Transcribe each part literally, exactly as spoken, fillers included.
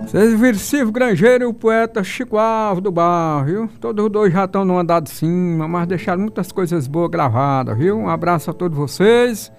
Vocês viram Silvio Grangeiro e o poeta Chico Alves do Bar, viu? Todos os dois já estão no andar de cima, mas deixaram muitas coisas boas gravadas, viu? Um abraço a todos vocês.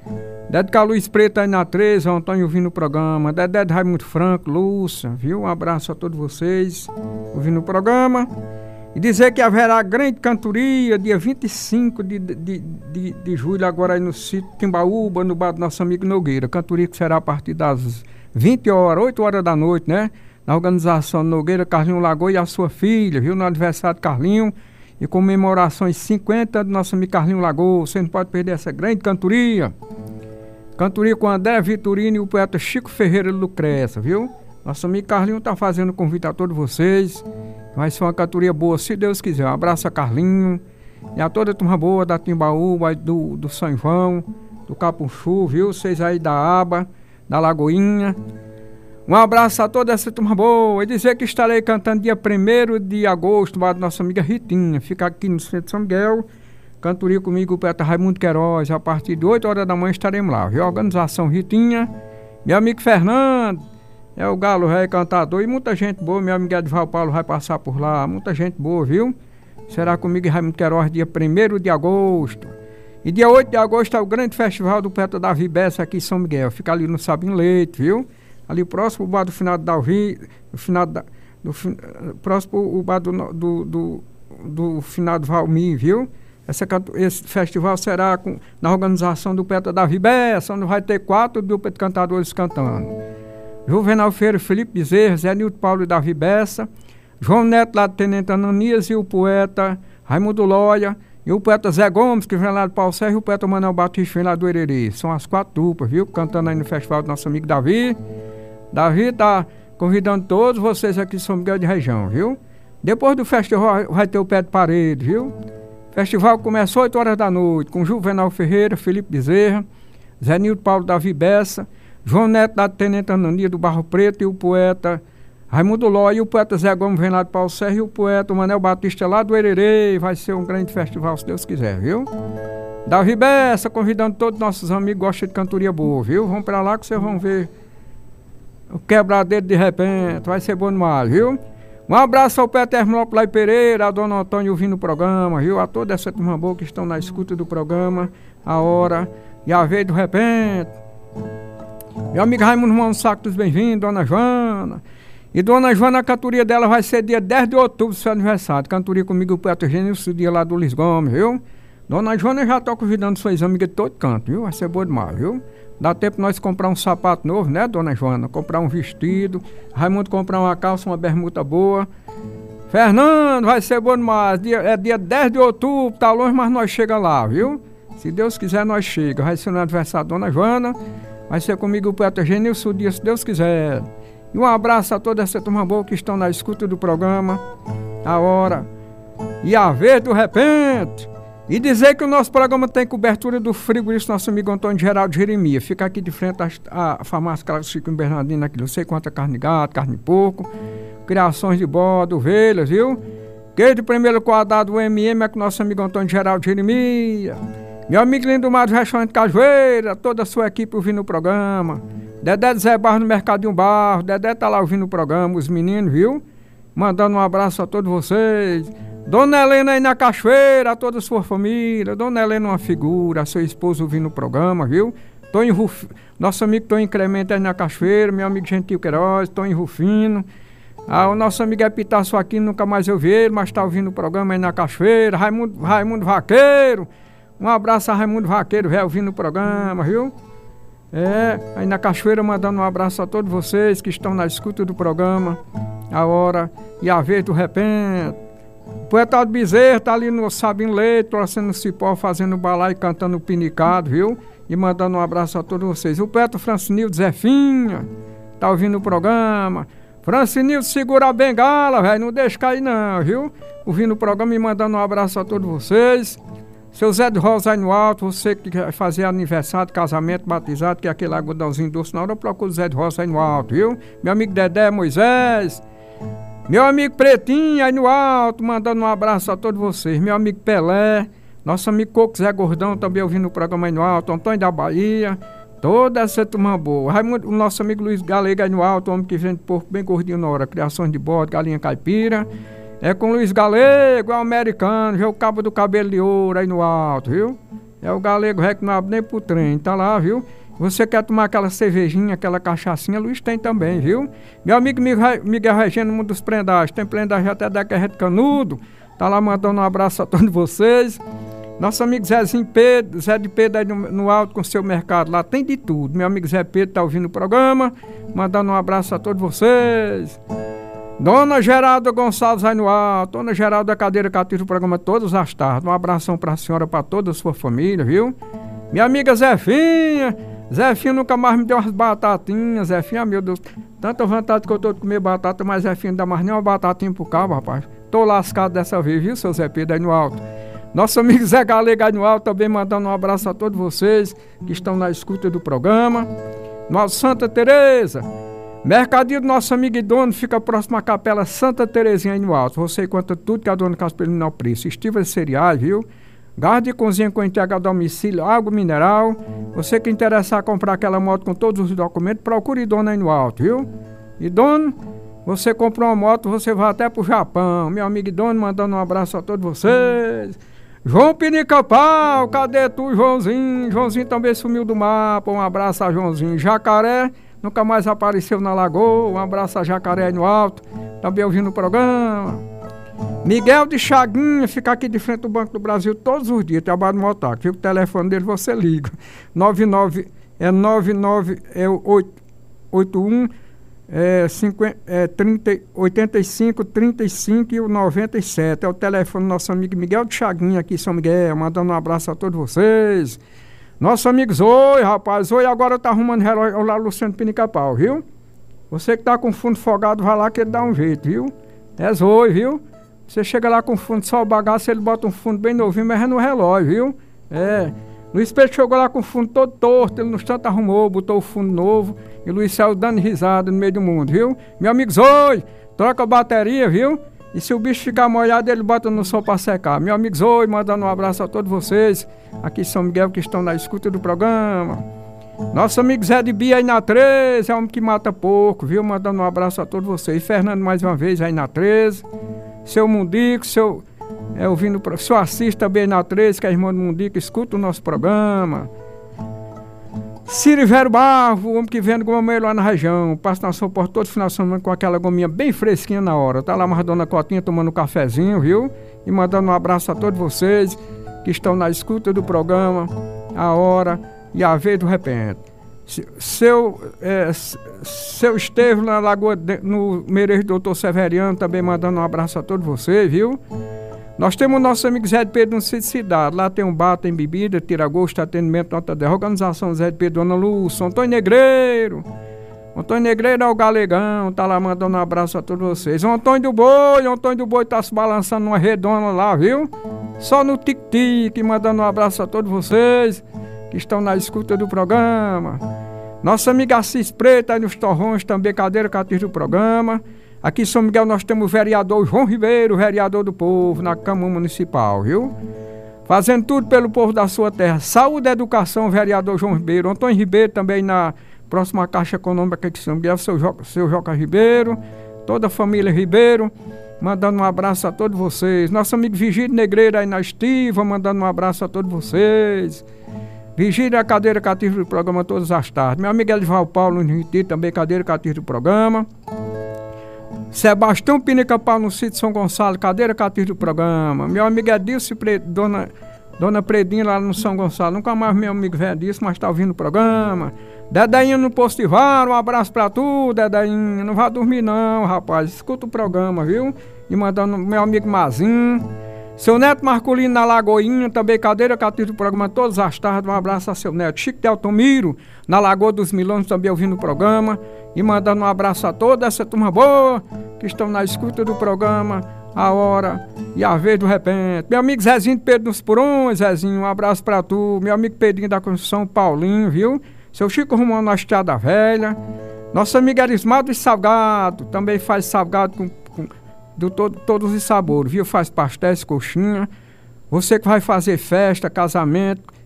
Dedé Luiz Preto aí na treze, o Antônio ouvindo o programa. Dedé de Raimundo Franco, Lúcia, viu? Um abraço a todos vocês ouvindo o programa. E dizer que haverá grande cantoria dia vinte e cinco de, de, de, de julho, agora aí no sítio Timbaúba, no bar do nosso amigo Nogueira. Cantoria que será a partir das vinte horas, oito horas da noite, né? Na organização Nogueira, Carlinho Lagoa e a sua filha, viu? No aniversário de Carlinho. E comemorações cinquenta do nosso amigo Carlinho Lagoa. Você não pode perder essa grande cantoria. Cantoria com André Vitorino e o poeta Chico Ferreira Lucrécia, viu? Nosso amigo Carlinho tá fazendo convite a todos vocês. Vai ser uma cantoria boa, se Deus quiser. Um abraço a Carlinho e a toda a turma boa da Timbaúba, do, do São João, do Capuchu, viu? Vocês aí da Aba, da Lagoinha. Um abraço a toda essa turma boa. E dizer que estarei cantando dia primeiro de agosto, lá da nossa amiga Ritinha. Fica aqui no centro de São Miguel. Cantoria comigo, o poeta Raimundo Queiroz. A partir de oito horas da manhã estaremos lá, viu? Organização Ritinha. Meu amigo Fernando. É o Galo Rei Cantador e muita gente boa. Meu amigo Edval Paulo vai passar por lá. Muita gente boa, viu? Será comigo e Raimundo Queiroz dia primeiro de agosto. E dia oito de agosto é o grande festival do poeta Davi Bessa aqui em São Miguel. Fica ali no Sabim Leite, viu? Ali próximo o bar do final do Davi. Do final da, do, próximo o bar do, do, do, do final do Valmir, viu? Essa, esse festival será com, na organização do poeta Davi Bessa, onde vai ter quatro duplas de cantadores cantando. Juvenal Feira, Felipe Bezerra, Zé Nilton Paulo e Davi Bessa, João Neto lá do Tenente Ananias e o poeta Raimundo Loia, e o poeta Zé Gomes, que vem lá do Paulo Sérgio, e o poeta Manuel Batista, que vem lá do Hererê. São as quatro duplas, viu? Cantando aí no festival do nosso amigo Davi. Davi tá convidando todos vocês aqui de São Miguel de região, viu? Depois do festival vai ter o pé de parede, viu? O festival começa às oito horas da noite, com Juvenal Ferreira, Felipe Bezerra, Zé Nilton Paulo, Davi Bessa, João Neto da Tenente Anania do Barro Preto e o poeta Raimundo Ló e o poeta Zé Gomes vem lá do Paulo Sérgio e o poeta Manuel Batista lá do Hererê. Vai ser um grande festival, se Deus quiser, viu? Davi Bessa convidando todos os nossos amigos que gostam de cantoria boa, viu? Vamos pra lá que vocês vão ver o quebradeiro de repente. Vai ser bom demais, viu? Um abraço ao poeta Hermópolis Pereira, a dona Antônio ouvindo o programa, viu? A toda essa turma boa que estão na escuta do programa, a hora e a vez do repente. Meu amigo Raimundo Mão Saco dos Bem-vindos, Dona Joana. E Dona Joana, a cantoria dela vai ser dia dez de outubro, seu aniversário. Cantoria comigo o poeta Genilson, dia lá do Luiz Gomes, viu? Dona Joana já está convidando suas amigas de todo canto, viu? Vai ser boa demais, viu? Dá tempo nós comprar um sapato novo, né, Dona Joana? Comprar um vestido. Raimundo comprar uma calça, uma bermuda boa. Fernando, vai ser bom demais. Dia, é dia dez de outubro, tá longe, mas nós chega lá, viu? Se Deus quiser, nós chega. Vai ser no aniversário da Dona Joana. Vai ser comigo o poeta Genilson dia, se Deus quiser. E um abraço a toda essa turma boa que estão na escuta do programa. A hora e a vez do repente. E dizer que o nosso programa tem cobertura do frigorífico nosso amigo Antônio Geraldo Jeremias. Fica aqui de frente à, à farmácia Clássico em Bernardino, aqui não sei quanta carne de gato, carne de porco, criações de bode, ovelhas, viu? Queijo de primeiro quadrado, o M M é com o nosso amigo Antônio Geraldo Jeremias. Meu amigo Lindomar do Restaurante Cajueira, toda a sua equipe ouvindo o programa. Dedé de Zé Barro no Mercadinho Barro, Dedé tá lá ouvindo o programa, os meninos, viu? Mandando um abraço a todos vocês. Dona Helena aí na Cachoeira, a toda a sua família. Dona Helena uma figura, seu esposo ouvindo o programa, viu? Tonho Ruf... Nosso amigo Tonho Incremento aí na Cachoeira, meu amigo Gentil Queiroz, Tonho Rufino. Ah, o nosso amigo Epitácio aqui, nunca mais eu vi ele, mas tá ouvindo o programa aí na Cachoeira. Raimundo, Raimundo Vaqueiro. Um abraço a Raimundo Vaqueiro, velho, ouvindo o programa, viu? É, aí na Cachoeira mandando um abraço a todos vocês que estão na escuta do programa. A hora e a vez do repente. O poeta Aldo Bezerra tá ali no Sabim Leite, torcendo no cipó, fazendo balai e cantando pinicado, viu? E mandando um abraço a todos vocês. O poeta Francinildo Zefinha tá ouvindo o programa. Francinildo, segura a bengala, velho, não deixa cair não, viu? Ouvindo o programa e mandando um abraço a todos vocês. Seu Zé de Rosa aí no alto, você que quer fazer aniversário, casamento, batizado, que é aquele algodãozinho doce na hora, procura o Zé de Rosa aí no alto, viu? Meu amigo Dedé Moisés, meu amigo Pretinho aí no alto, mandando um abraço a todos vocês. Meu amigo Pelé, nosso amigo Coco Zé Gordão também ouvindo o programa aí no alto, Antônio da Bahia, Toda essa turma boa. Raimundo, o nosso amigo Luiz Galego aí no alto, homem que vende porco bem gordinho na hora. Criações de bode, galinha caipira. É com Luiz Galego, é o americano, já o cabo do cabelo de ouro aí no alto, viu? É o Galego ré que não abre nem pro trem, tá lá, viu? Você quer tomar aquela cervejinha, aquela cachaçinha, Luiz tem também, viu? Meu amigo Miguel Regino, mundo dos prendagem, tem prendagem até da Guerra de Canudo, tá lá mandando um abraço a todos vocês. Nosso amigo Zezinho Pedro, Zé de Pedro aí no, no alto com seu mercado, lá tem de tudo. Meu amigo Zé Pedro tá ouvindo o programa, mandando um abraço a todos vocês. Dona Geralda Gonçalves aí no alto, Dona Geralda Cadeira Cativa do programa todas as tardes. Um abração pra senhora, pra toda a sua família, viu? Minha amiga Zefinha, Zefinha nunca mais me deu umas batatinhas, Zefinha, meu Deus, tanta vontade que eu tô de comer batata, mas Zefinha não dá mais nem uma batatinha pro cabo, rapaz. Tô lascado dessa vez, viu, seu Zé Pedro aí no alto. Nosso amigo Zé Galego aí no alto, também mandando um abraço a todos vocês que estão na escuta do programa. Nossa Santa Teresa, mercadinho do nosso amigo e dono, fica próximo à Capela Santa Terezinha aí no alto. Você encontra tudo que a dona Casper menor preço. Estivas de cereais, viu? Gás de cozinha com entrega a domicílio, água mineral. Você que interessar comprar aquela moto com todos os documentos, procure dona aí no alto, viu? E dono, você comprou uma moto, você vai até pro Japão. Meu amigo e dono, mandando um abraço a todos vocês. João Pinica-Pau, cadê tu, Joãozinho? Joãozinho também sumiu do mapa. Um abraço a Joãozinho. Jacaré, nunca mais apareceu na lagoa. Um abraço a Jacaré aí no alto, também ouvindo o programa. Miguel de Chaguinha, fica aqui de frente do Banco do Brasil todos os dias, trabalha no mototáxi. Fica o telefone dele, você liga. nove nove é nove nove é oito um é, cinquenta, é trinta, oitenta e cinco, trinta e cinco e o noventa e sete. É o telefone do nosso amigo Miguel de Chaguinha aqui em São Miguel, mandando um abraço a todos vocês. Nossos amigos, oi rapaz, oi, agora tá arrumando relógio lá, Luciano Pinica-Pau, viu? Você que tá com fundo folgado, vai lá que ele dá um jeito, viu? É oi, viu? Você chega lá com fundo, só o bagaço, ele bota um fundo bem novinho, mas é no relógio, viu? É. Luiz Pedro chegou lá com o fundo todo torto, ele no instante arrumou, botou o fundo novo, e Luiz saiu dando risada no meio do mundo, viu? Meu amigo Zoi, troca a bateria, viu? E se o bicho ficar molhado, ele bota no sol pra secar. Meu amigo Zoi, mandando um abraço a todos vocês, aqui em São Miguel, que estão na escuta do programa. Nosso amigo Zé de Bia aí na treze, é homem que mata pouco, viu? Mandando um abraço a todos vocês. Fernando mais uma vez aí na treze. Seu Mundico, seu, é, ouvindo, seu Assis também na treze, que é irmão do Mundico, escuta o nosso programa. Cirivério Barro, o homem que vende gomeiro lá na região, passa na sua porta todo final de semana com aquela gominha bem fresquinha na hora. Tá lá mais a dona Cotinha tomando um cafezinho, viu? E mandando um abraço a todos vocês que estão na escuta do programa, a hora e a vez do repente. Seu, é, seu Estevam na Lagoa, de, no Meireiro Doutor Severiano, também mandando um abraço a todos vocês, viu? Nós temos o nosso amigo Zé de Pedro no sítio Cidade. Lá tem um bar, tem bebida, tira gosto, atendimento, nota dez. Organização Zé de Pedro, Dona Lúcia, Antônio Negreiro. Antônio Negreiro é o galegão, tá lá mandando um abraço a todos vocês. O Antônio do Boi, o Antônio do Boi tá se balançando numa redonda lá, viu? Só no tic-tic, mandando um abraço a todos vocês que estão na escuta do programa. Nossa amiga Assis Preta aí nos torrões, também cadeira cativa do programa. Aqui em São Miguel nós temos o vereador João Ribeiro, vereador do povo, na Câmara Municipal, viu? Fazendo tudo pelo povo da sua terra. Saúde e educação, vereador João Ribeiro. Antônio Ribeiro também na próxima Caixa Econômica aqui de São Miguel, seu Joca, seu Joca Ribeiro, toda a família Ribeiro, mandando um abraço a todos vocês. Nosso amigo Vigílio Negreiro aí na Estiva, mandando um abraço a todos vocês. Vigília, cadeira cativa do programa todas as tardes. Meu amigo Elival Paulo no Retiro, também cadeira cativa do programa. Sebastião Pinica-Pau no sítio São Gonçalo, cadeira cativa do programa. Meu amigo Edilce, Pre... dona, dona Predinha lá no São Gonçalo. Nunca mais meu amigo velho disso, mas tá ouvindo o programa. Dedainha no Postivar, um abraço pra tu, Dedainha. Não vai dormir não, rapaz. Escuta o programa, viu? E mandando meu amigo Mazinho. Seu Neto Marculino na Lagoinha, também cadeira cativa do programa todas as tardes. Um abraço a seu Neto. Chico de Altomiro, na Lagoa dos Milões, também ouvindo o programa. E mandando um abraço a toda essa turma boa que estão na escuta do programa, a hora e a vez do repente. Meu amigo Zezinho de Pedro dos Purões, Zezinho, um abraço pra tu. Meu amigo Pedrinho da Construção, Paulinho, viu? Seu Chico Romão na Estrada Velha. Nosso amigo Erismado de Salgado, também faz salgado com... com de todo, todos os sabores, viu? Faz pastéis, coxinha. Você que vai fazer festa, casamento,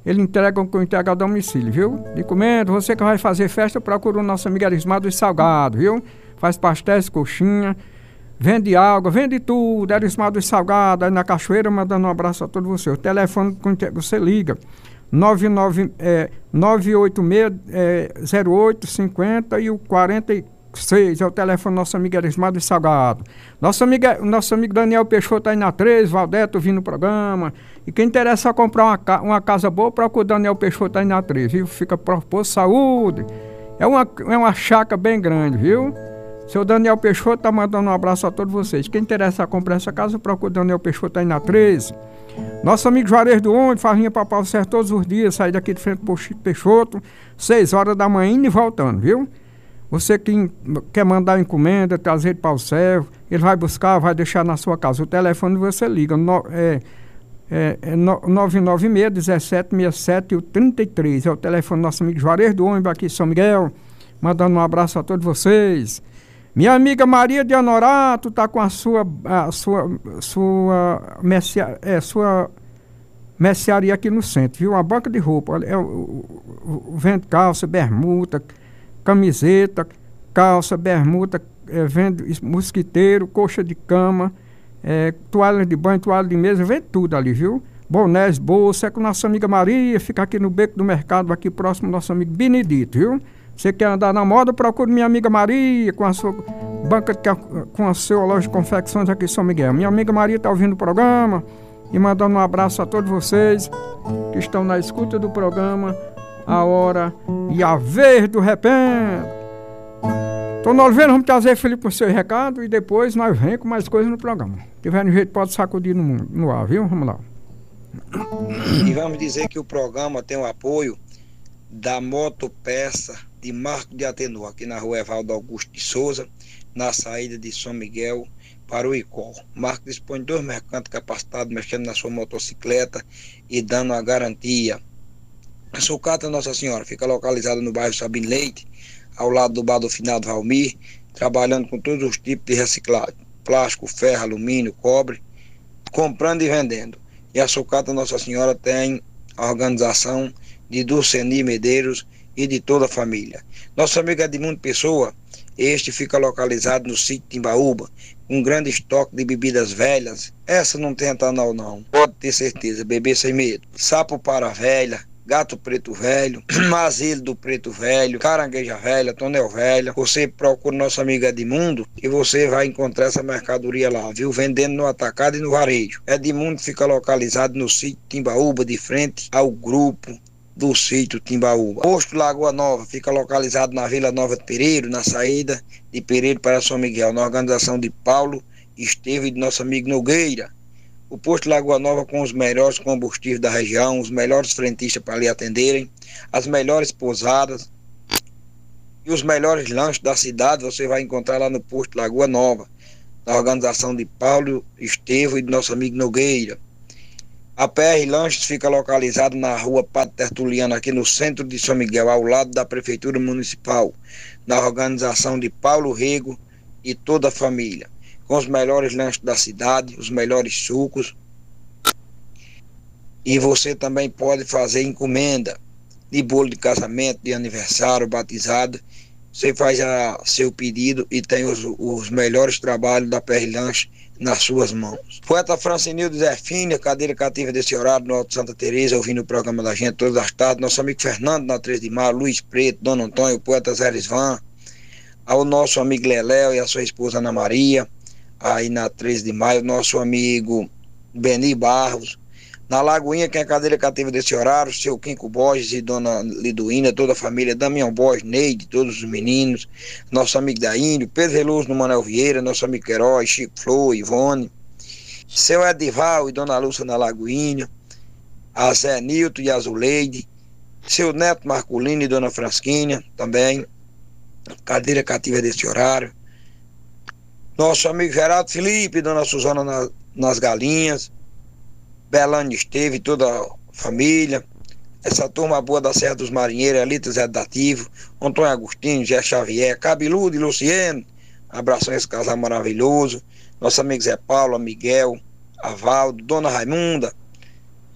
ele entrega com entrega a domicílio, viu? Encomenda, você que vai fazer festa, procura o nosso amigo Erismar dos Salgados, viu? Faz pastéis, coxinha, vende água, vende tudo, Erismar dos Salgados, aí na Cachoeira, mandando um abraço a todos vocês. O telefone que você liga, nove nove, é, nove oito seis, é, zero oito cinco zero e o quarenta e seis, é o telefone do nosso amigo Erismar dos Salgados. Nosso amigo, nosso amigo Daniel Peixoto tá aí na três, Valdeto vindo no programa. E quem interessa comprar uma, uma casa boa, procura o Daniel Peixoto tá aí na três, viu? Fica proposto saúde. É uma, é uma chácara bem grande, viu? Seu Daniel Peixoto tá mandando um abraço a todos vocês. Quem interessa comprar essa casa, procura o Daniel Peixoto tá aí na treze. Nosso amigo Juarez do Onde faz linha para Pau Certo todos os dias, sai daqui de frente pro Peixoto, seis horas da manhã indo e voltando, viu? Você que quer mandar encomenda, trazer para o céu, ele vai buscar, vai deixar na sua casa. O telefone você liga, no, é, é, é nove nove seis, um sete seis sete e trinta e três. É o telefone do nosso amigo Juarez do Ônibus aqui em São Miguel, mandando um abraço a todos vocês. Minha amiga Maria de Honorato está com a sua, a sua, sua, mercia, é, sua mercearia aqui no centro, viu? Uma banca de roupa, é, o, o, o, vende calça, bermuda, camiseta, calça, bermuda, é, vende mosquiteiro, coxa de cama, é, toalha de banho, toalha de mesa, vende tudo ali, viu? Bonés, bolsa, é com nossa amiga Maria, fica aqui no Beco do Mercado, aqui próximo do nosso amigo Benedito, viu? Você quer andar na moda, procure minha amiga Maria, com a sua banca, com a sua loja de confecções aqui em São Miguel. Minha amiga Maria está ouvindo o programa e mandando um abraço a todos vocês que estão na escuta do programa, a hora e a vez do repente. Então nós vamos trazer, Felipe, o seu recado e depois nós vemos com mais coisas no programa. Se tiver no jeito, pode sacudir no, mundo, no ar, viu? Vamos lá. E vamos dizer que o programa tem o apoio da Motopeça de Marco de Atenor, aqui na rua Evaldo Augusto de Souza, na saída de São Miguel para o Icó. Marco dispõe de dois mercantes capacitados mexendo na sua motocicleta e dando a garantia. A sucata Nossa Senhora fica localizada no bairro Sabino Leite, ao lado do bar do finado Valmir, trabalhando com todos os tipos de reciclagem, plástico, ferro, alumínio, cobre, comprando e vendendo. E a sucata Nossa Senhora tem a organização de Dulceni Medeiros e de toda a família. Nosso amigo Edmundo Pessoa, este fica localizado no sítio Timbaúba, com um grande estoque de bebidas velhas. Essa não tem etanol não, pode ter certeza, beber sem medo. Sapo para velha, gato preto velho, mazilo do preto velho, carangueja velha, tonel velha. Você procura nosso amigo Edmundo e você vai encontrar essa mercadoria lá, viu? Vendendo no atacado e no varejo. Edmundo fica localizado no sítio Timbaúba, de frente ao grupo do sítio Timbaúba. Posto Lagoa Nova fica localizado na Vila Nova de Pereiro, na saída de Pereiro para São Miguel, na organização de Paulo Esteve e de nosso amigo Nogueira. O posto Lagoa Nova com os melhores combustíveis da região, os melhores frentistas para lhe atenderem, as melhores pousadas e os melhores lanches da cidade você vai encontrar lá no posto Lagoa Nova, na organização de Paulo Esteve e de nosso amigo Nogueira. A P R Lanches fica localizado na rua Padre Tertuliano, aqui no centro de São Miguel, ao lado da Prefeitura Municipal, na organização de Paulo Rego e toda a família, com os melhores lanches da cidade, os melhores sucos. E você também pode fazer encomenda de bolo de casamento, de aniversário, batizado. Você faz a, seu pedido e tem os, os melhores trabalhos da P R Lanches nas suas mãos. Poeta Francinildo Zé Fini, cadeira cativa desse horário no Alto Santa Teresa, ouvindo o programa da gente todas as tardes. Nosso amigo Fernando na três de maio, Luiz Preto, Dona Antônio, o poeta Zé Lisvan, ao nosso amigo Leléo e a sua esposa Ana Maria, aí na três de maio, nosso amigo Beni Barros. Na Lagoinha, quem é cadeira cativa desse horário, seu Quinco Borges e Dona Liduína, toda a família, Damião Borges, Neide, todos os meninos, nosso amigo Daínio, Pedro Veloso no Manuel Vieira, nosso amigo Queiroz, Chico Flor, Ivone, seu Edival e Dona Lúcia na Lagoinha, a Zé Nilton e a Zuleide, seu Neto Marculino e Dona Frasquinha, também, cadeira cativa desse horário, nosso amigo Geraldo Felipe, Dona Suzana na, nas Galinhas, Belânio Esteve, toda a família, essa turma boa da Serra dos Marinheiros, Elita Zé Dativo, Antônio Agostinho, Zé Xavier, Cabeludo e Luciano, abração a esse casal maravilhoso, nosso amigo Zé Paulo, Miguel, Avaldo, Dona Raimunda,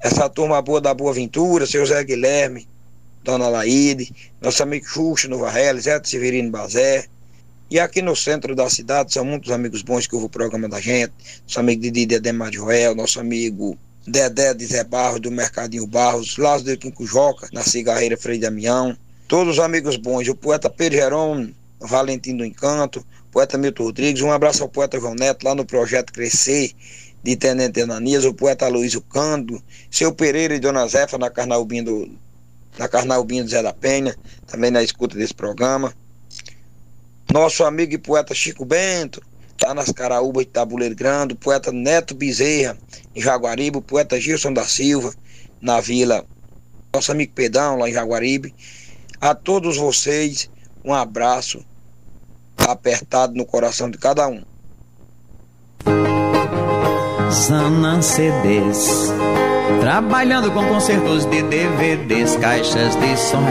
essa turma boa da Boa Ventura, seu Zé Guilherme, Dona Laíde, nosso amigo Xuxa no Varela, Zé Severino Bazé. E aqui no centro da cidade são muitos amigos bons que ouvem o programa da gente. Nosso amigo Didi Dedé Joel, nosso amigo Dedé de Zé Barros, do Mercadinho Barros, Lázaro de Quinco Joca, na Cigarreira Frei Damião. Todos os amigos bons, o poeta Pedro Jerônimo, Valentim do Encanto, poeta Milton Rodrigues, um abraço ao poeta João Neto, lá no Projeto Crescer, de Tenente Ananias, o poeta Luiz Cando, seu Pereira e Dona Zefa, na Carnaubinha do, na Carnaubinha do Zé da Penha, também na escuta desse programa. Nosso amigo e poeta Chico Bento, tá nas Caraúbas de Tabuleiro Grande, o poeta Neto Bezerra, em Jaguaribe, o poeta Gilson da Silva, na Vila, nosso amigo Pedão, lá em Jaguaribe. A todos vocês, um abraço apertado no coração de cada um. Zanan C Ds, trabalhando com concertos de D V Ds, caixas de som.